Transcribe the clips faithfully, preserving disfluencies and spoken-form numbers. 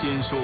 天说。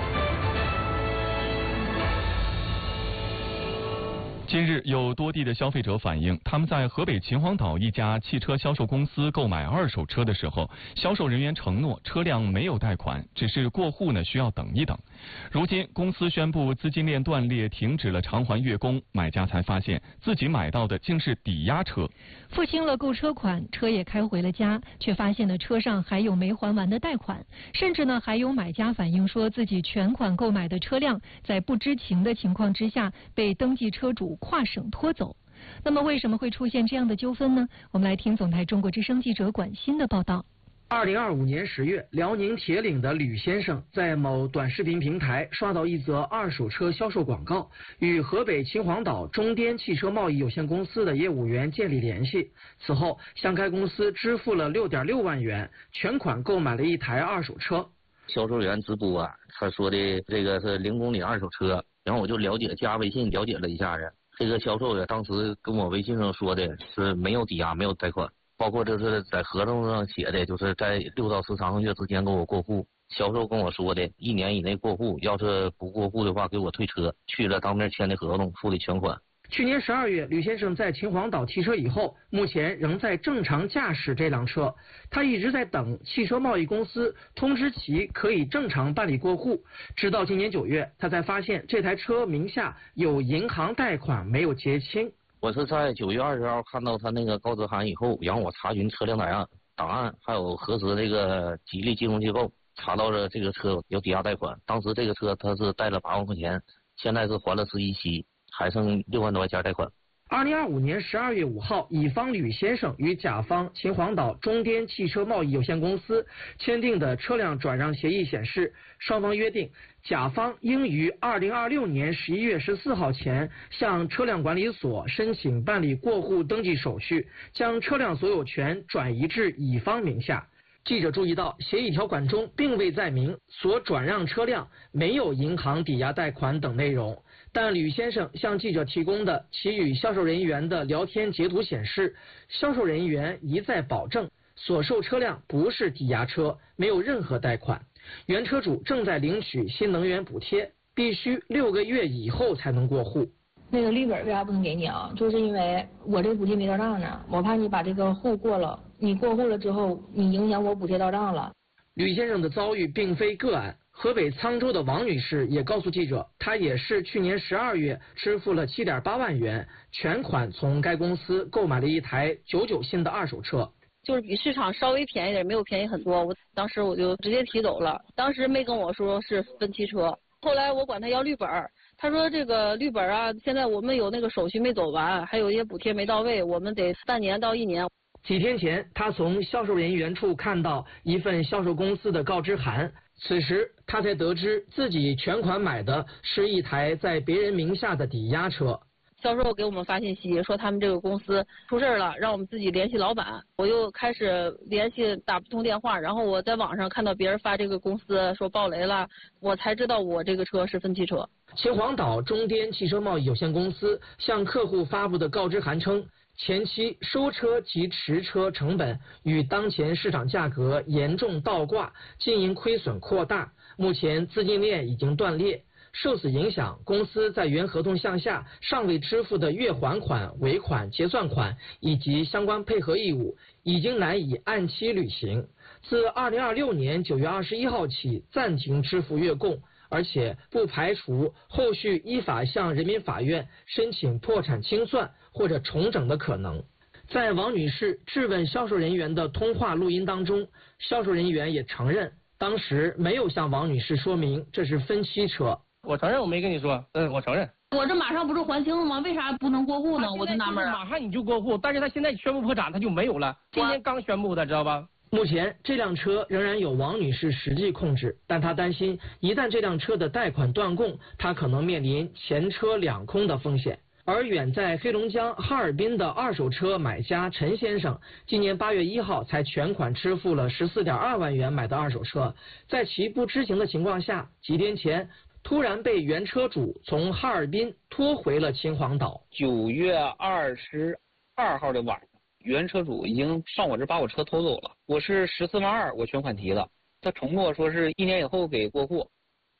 近日，有多地的消费者反映，他们在河北秦皇岛一家汽车销售公司购买二手车的时候，销售人员承诺车辆没有贷款，只是过户呢需要等一等。如今，公司宣布资金链断裂，停止了偿还月供，买家才发现自己买到的竟是抵押车。 付清了购车款，车也开回了家，却发现呢车上还有没还完的贷款，甚至呢还有买家反映说自己全款购买的车辆在不知情的情况之下被登记车主跨省拖走。那么为什么会出现这样的纠纷呢？我们来听总台中国之声记者管欣的报道。 二零二五年十月，辽宁铁岭的吕先生在某短视频平台刷到一则二手车销售广告，与河北秦皇岛中颠汽车贸易有限公司的业务员建立联系。此后，向该公司支付了六点六万元，全款购买了一台二手车。 销售员直播啊，他说的这个是零公里二手车，然后我就了解加微信了解了一下子。这个销售员当时跟我微信上说的是没有抵押，没有贷款。包括就是在合同上写的，就是在六到十三个月之间给我过户。销售跟我说的，一年以内过户，要是不过户的话，给我退车。去了当面签的合同，付的全款。 去年十二月，吕先生在秦皇岛提车以后，目前仍在正常驾驶这辆车。他一直在等汽车贸易公司通知其可以正常办理过户，直到今年九月，他才发现这台车名下有银行贷款没有结清。 我是在九月二十号看到他那个告知函以后，然后我查询车辆档案、档案，还有核实这个吉利金融机构，查到了这个车有抵押贷款。当时这个车他是贷了八万块钱，现在是还了十一期，还剩六万多块钱贷款。 二零二五年十二月五号，乙方吕先生与甲方秦皇岛中颠汽车贸易有限公司签订的车辆转让协议显示，双方约定，甲方应于二零二六年十一月十四号前向车辆管理所申请办理过户登记手续，将车辆所有权转移至乙方名下。记者注意到，协议条款中并未载明所转让车辆没有银行抵押贷款等内容，但吕先生向记者提供的其与销售人员的聊天截图显示，销售人员一再保证所售车辆不是抵押车，没有任何贷款，原车主正在领取新能源补贴，必须六个月以后才能过户。 那个绿本为啥不能给你啊？就是因为我这个补贴没到账呢，我怕你把这个户过了，你过户了之后，你影响我补贴到账了。 吕先生的遭遇并非个案，河北沧州的王女士也告诉记者，她也是去年十二月支付了七点八万元，全款从该公司购买了一台九九新的二手车。 就是比市场稍微便宜点，没有便宜很多。我当时我就直接提走了，当时没跟我说是分期车。后来我管他要绿本，他说这个绿本啊，现在我们有那个手续没走完，还有一些补贴没到位，我们得半年到一年。 几天前，他从销售人员处看到一份销售公司的告知函，此时他才得知自己全款买的是一台在别人名下的抵押车。 销售给我们发信息说他们这个公司出事了，让我们自己联系老板。我又开始联系打不通电话，然后我在网上看到别人发这个公司说爆雷了，我才知道我这个车是分期车。 秦皇岛中颠汽车贸易有限公司向客户发布的告知函称，前期收车及持车成本与当前市场价格严重倒挂，经营亏损扩大，目前资金链已经断裂。受此影响，公司在原合同项下尚未支付的月还款、尾款、结算款以及相关配合义务，已经难以按期履行。自二零二六年九月二十一号起暂停支付月供，而且不排除后续依法向人民法院申请破产清算或者重整的可能。在王女士质问销售人员的通话录音当中，销售人员也承认，当时没有向王女士说明这是分期车。 我承认我没跟你说，嗯，我承认。 我这马上不是还清了吗？为啥不能过户呢？我就纳闷。 马上你就过户，但是他现在宣布破产，他就没有了。今天刚宣布的，知道吧？ 目前这辆车仍然有王女士实际控制，但她担心一旦这辆车的贷款断供，她可能面临前车两空的风险。而远在黑龙江哈尔滨的二手车买家陈先生，今年八月一号才全款支付了十四点二万元买的二手车，在其不知情的情况下，几天前突然被原车主从哈尔滨拖回了秦皇岛。 九月二十二号的晚上，原车主已经上我这把我车偷走了，我是十四万二，我全款提了，他承诺说是一年以后给过户，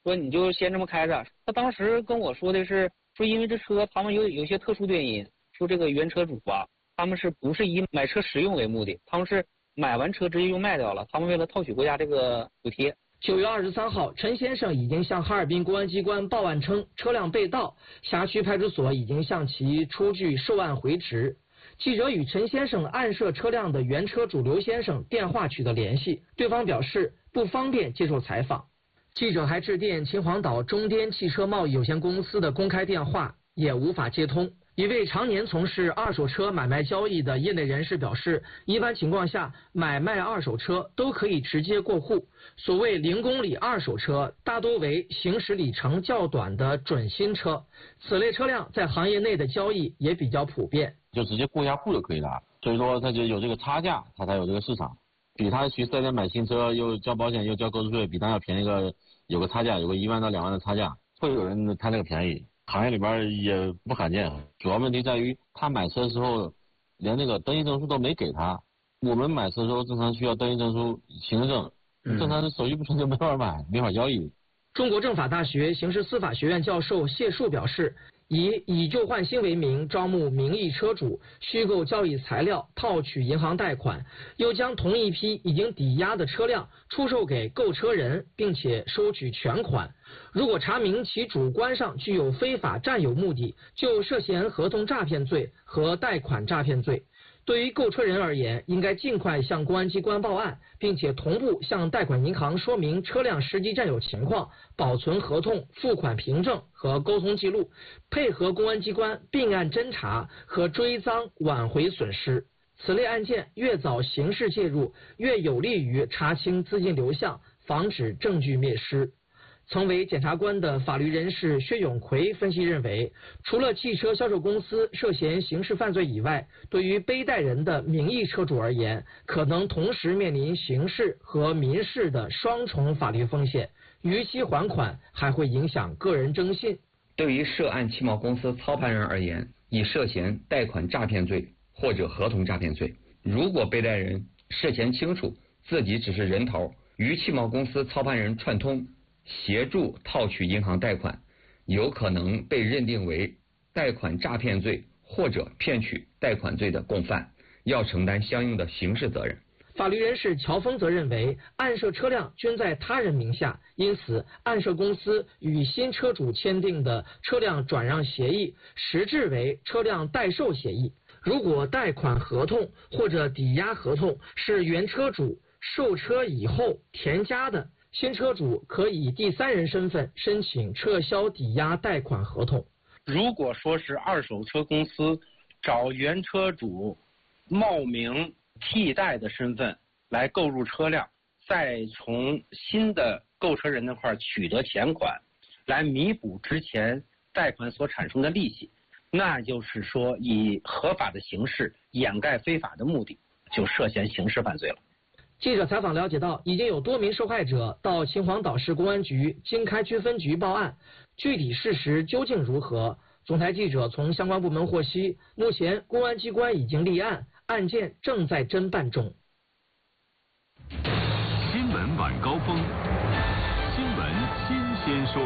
说你就先这么开着。他当时跟我说的是，说因为这车他们有有些特殊原因，说这个原车主啊，他们是不是以买车使用为目的，他们是买完车直接就卖掉了，他们为了套取国家这个补贴。 九月二十三号，陈先生已经向哈尔滨公安机关报案称车辆被盗，辖区派出所已经向其出具受案回执。记者与陈先生暗涉车辆的原车主刘先生电话取得联系，对方表示不方便接受采访。记者还致电秦皇岛中滇汽车贸易有限公司的公开电话，也无法接通。一位常年从事二手车买卖交易的业内人士表示，一般情况下买卖二手车都可以直接过户，所谓零公里二手车大多为行驶里程较短的准新车，此类车辆在行业内的交易也比较普遍， 就直接过一下户就可以了。所以说它就有这个差价，它才有这个市场，比他去四 S店买新车又交保险又交购置税，比他要便宜个有个差价，有个一万到两万的差价，会有人贪这个便宜。行业里边也不罕见，主要问题在于他买车的时候连那个登记证书都没给他。我们买车的时候正常需要登记证书、行驶证，正常的手续不全就没法买，没法交易。 中国政法大学刑事司法学院教授谢树表示，以以旧换新为名招募名义车主，虚构交易材料，套取银行贷款，又将同一批已经抵押的车辆出售给购车人，并且收取全款。如果查明其主观上具有非法占有目的，就涉嫌合同诈骗罪和贷款诈骗罪。对于购车人而言，应该尽快向公安机关报案，并且同步向贷款银行说明车辆实际占有情况，保存合同、付款凭证和沟通记录，配合公安机关并案侦查和追赃挽回损失。此类案件越早刑事介入，越有利于查清资金流向，防止证据灭失。曾为检察官的法律人士薛永奎分析认为，除了汽车销售公司涉嫌刑事犯罪以外，对于背贷人的名义车主而言，可能同时面临刑事和民事的双重法律风险，逾期还款还会影响个人征信。 对于涉案汽贸公司操盘人而言，已涉嫌贷款诈骗罪或者合同诈骗罪。如果背贷人事前清楚自己只是人头，与汽贸公司操盘人串通，协助套取银行贷款，有可能被认定为贷款诈骗罪或者骗取贷款罪的共犯，要承担相应的刑事责任。 法律人士乔峰则认为，暗涉车辆均在他人名下，因此暗涉公司与新车主签订的车辆转让协议实质为车辆代售协议。如果贷款合同或者抵押合同是原车主售车以后填加的，新车主可以第三人身份申请撤销抵押贷款合同。 如果说是二手车公司找原车主冒名替代的身份来购入车辆，再从新的购车人那块取得钱款，来弥补之前贷款所产生的利息，那就是说以合法的形式掩盖非法的目的，就涉嫌刑事犯罪了。 记者采访了解到，已经有多名受害者到秦皇岛市公安局经开区分局报案，具体事实究竟如何？总台记者从相关部门获悉，目前公安机关已经立案，案件正在侦办中。 新闻晚高峰，新闻新鲜说。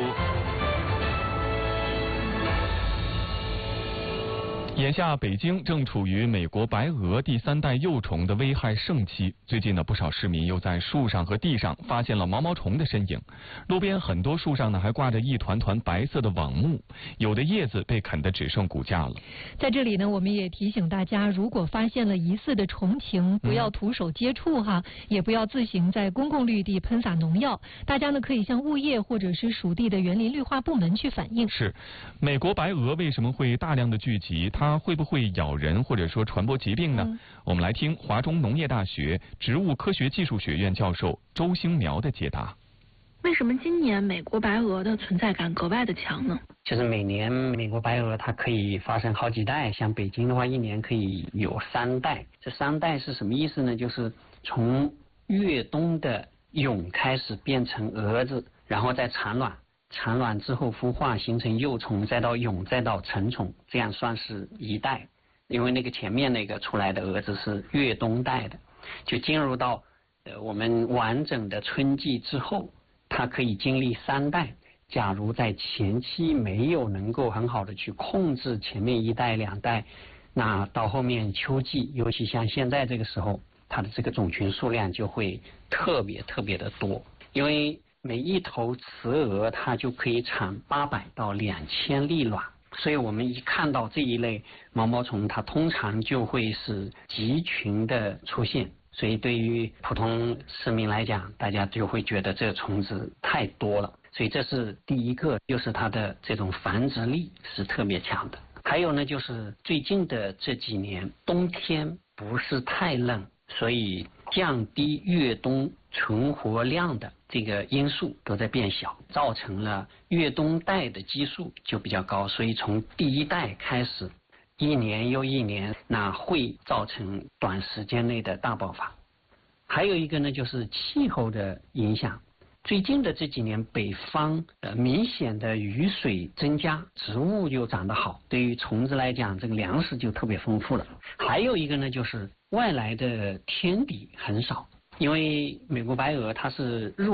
眼下，北京正处于美国白蛾第三代幼虫的危害盛期。最近呢，不少市民又在树上和地上发现了毛毛虫的身影。路边很多树上呢，还挂着一团团白色的网目，有的叶子被啃得只剩骨架了。 在这里呢，我们也提醒大家，如果发现了疑似的虫情，不要徒手接触哈，嗯、也不要自行在公共绿地喷洒农药。大家呢，可以向物业或者是属地的园林绿化部门去反映。 是，美国白蛾为什么会大量的聚集？它它会不会咬人或者说传播疾病呢？嗯、我们来听华中农业大学植物科学技术学院教授周兴苗的解答。 为什么今年美国白蛾的存在感格外的强呢？ 就是每年美国白蛾它可以发生好几代，像北京的话一年可以有三代。这三代是什么意思呢？就是从越冬的蛹开始变成蛾子，然后再产卵。产卵之后孵化形成幼虫，再到蛹，再到成虫，这样算是一代。因为那个前面那个出来的蛾子是越冬代的，就进入到呃我们完整的春季之后，它可以经历三代， 假如在前期没有能够很好的去控制前面一代两代，那到后面秋季，尤其像现在这个时候，它的这个种群数量就会特别特别的多，因为每一头雌鹅它就可以产八百到两千粒卵，所以我们一看到这一类毛毛虫，它通常就会是集群的出现。所以对于普通市民来讲，大家就会觉得这个虫子太多了，所以这是第一个，就是它的这种繁殖力是特别强的。还有呢，就是最近的这几年冬天不是太冷，所以降低越冬存活量的这个因素都在变小，造成了越冬代的基数就比较高，所以从第一代开始一年又一年，那会造成短时间内的大爆发。还有一个呢，就是气候的影响。最近的这几年，北方呃明显的雨水增加，植物就长得好，对于虫子来讲，这个粮食就特别丰富了。还有一个呢，就是外来的天敌很少，因为美国白鹅它是入